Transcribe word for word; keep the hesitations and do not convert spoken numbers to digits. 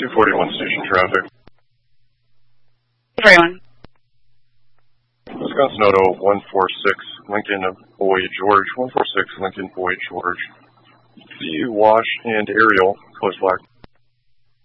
two forty-one station traffic. Everyone. Wisconsin Auto one four six Lincoln Boy George, one four six Lincoln Boy George. The wash and aerial, close black.